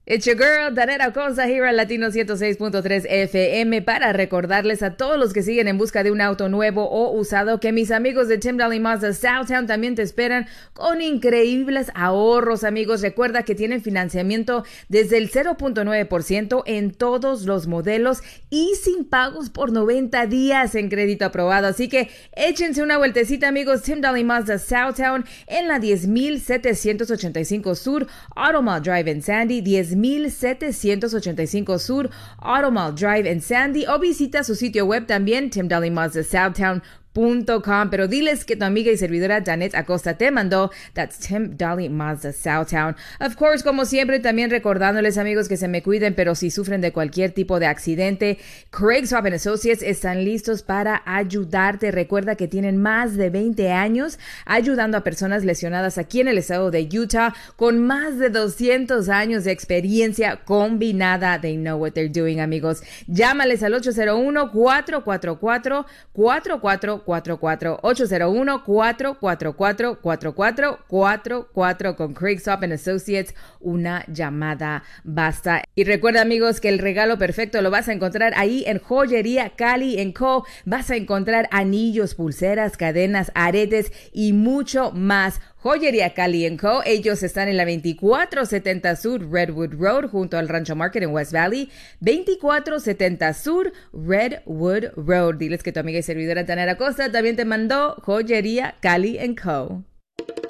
It's your girl, Danetta Acosta, here en Latino 106.3 FM, para recordarles a todos los que siguen en busca de un auto nuevo o usado que mis amigos de Tim Dahle Mazda Southtown también te esperan con increíbles ahorros, amigos. Recuerda que tienen financiamiento desde el 0.9% en todos los modelos y sin pagos por 90 días en crédito aprobado. Así que échense una vueltecita, amigos. Tim Dahle Mazda Southtown en la 10,785 Sur, Automall Drive en Sandy, 10,785 Sur, Automall Drive en Sandy, o visita su sitio web también, timdahlemazda.com. Pero diles que tu amiga y servidora Janet Acosta te mandó. That's Tim Dahle Mazda Southtown. Of course, como siempre, también recordándoles, amigos, que se me cuiden, pero si sufren de cualquier tipo de accidente, Craig Swap Associates están listos para ayudarte. Recuerda que tienen más de 20 años ayudando a personas lesionadas aquí en el estado de Utah, con más de 200 años de experiencia combinada. They know what they're doing, amigos. Llámales al 801-444-4444, 801-444-4444 con Craig Swap Associates. Una llamada basta. Y recuerda, amigos, que el regalo perfecto lo vas a encontrar ahí en Joyería Cali Co. Vas a encontrar anillos, pulseras, cadenas, aretes y mucho más. Joyería Cali Co. Ellos están en la 2470 Sur Redwood Road junto al Rancho Market en West Valley. 2470 Sur Redwood Road. Diles que tu amiga y servidora Tanera Costa también te mandó Joyería Cali Co.